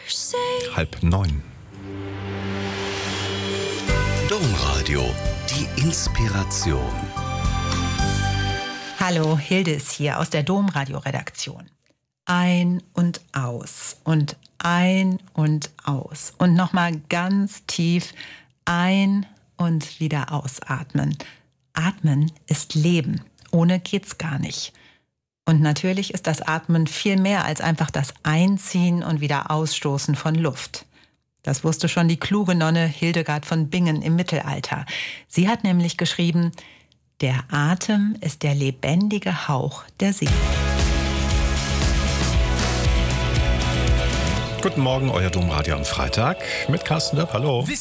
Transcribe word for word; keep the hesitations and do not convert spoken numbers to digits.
Halb neun. Domradio, die Inspiration. Hallo, Hilde ist hier aus der Domradio-Redaktion. Ein und aus und ein und aus und nochmal ganz tief ein und wieder ausatmen. Atmen ist Leben. Ohne geht's gar nicht. Und natürlich ist das Atmen viel mehr als einfach das Einziehen und wieder Ausstoßen von Luft. Das wusste schon die kluge Nonne Hildegard von Bingen im Mittelalter. Sie hat nämlich geschrieben: Der Atem ist der lebendige Hauch der Seele. Guten Morgen, euer Domradio am Freitag mit Carsten Dörp. Hallo.